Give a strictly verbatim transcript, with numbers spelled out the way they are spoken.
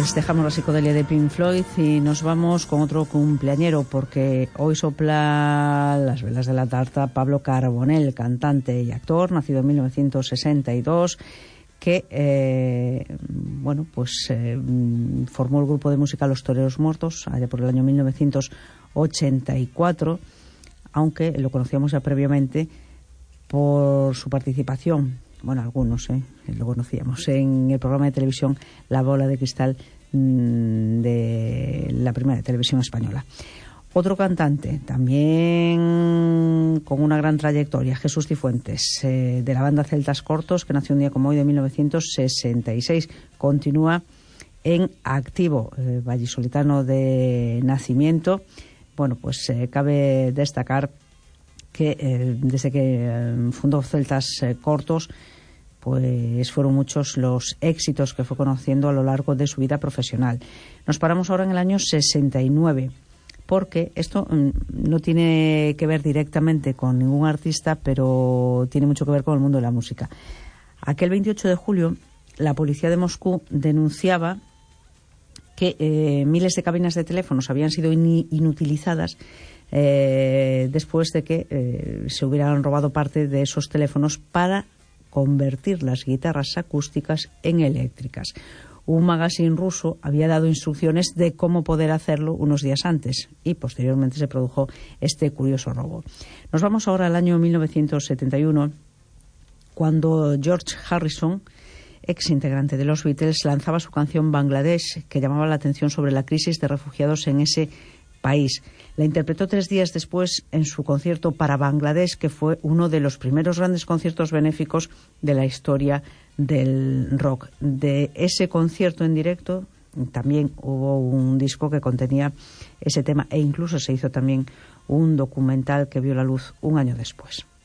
Pues dejamos la psicodelia de Pink Floyd y nos vamos con otro cumpleañero, porque hoy sopla las velas de la tarta Pablo Carbonell, cantante y actor, nacido en mil novecientos sesenta y dos, que eh, bueno pues eh, formó el grupo de música Los Toreros Muertos allá por el año mil novecientos ochenta y cuatro, aunque lo conocíamos ya previamente por su participación. Bueno, algunos ¿eh? lo conocíamos en el programa de televisión La Bola de Cristal mmm, de la primera televisión española. Otro cantante, también con una gran trayectoria, Jesús Cifuentes, eh, de la banda Celtas Cortos, que nació un día como hoy de mil novecientos sesenta y seis. Continúa en activo, eh, vallisoletano de nacimiento. Bueno, pues eh, cabe destacar que eh, desde que eh, fundó Celtas eh, Cortos, pues fueron muchos los éxitos que fue conociendo a lo largo de su vida profesional. Nos paramos ahora en el año sesenta y nueve, porque esto mm, no tiene que ver directamente con ningún artista, pero tiene mucho que ver con el mundo de la música. Aquel veintiocho de julio, la policía de Moscú denunciaba que eh, miles de cabinas de teléfonos habían sido in- inutilizadas Eh, después de que eh, se hubieran robado parte de esos teléfonos para convertir las guitarras acústicas en eléctricas. Un magazine ruso había dado instrucciones de cómo poder hacerlo unos días antes y posteriormente se produjo este curioso robo. Nos vamos ahora al año mil novecientos setenta y uno, cuando George Harrison, ex integrante de los Beatles, lanzaba su canción Bangladesh, que llamaba la atención sobre la crisis de refugiados en ese país. La interpretó tres días después en su concierto para Bangladesh, que fue uno de los primeros grandes conciertos benéficos de la historia del rock. De ese concierto en directo también hubo un disco que contenía ese tema, e incluso se hizo también un documental que vio la luz un año después.